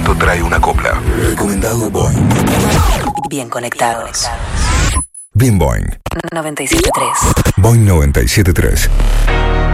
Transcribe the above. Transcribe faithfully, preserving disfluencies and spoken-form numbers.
momento trae una copla. Recomendado Boing. Bien conectados. Bien Boing. noventa y siete punto tres. Boing noventa y siete punto tres.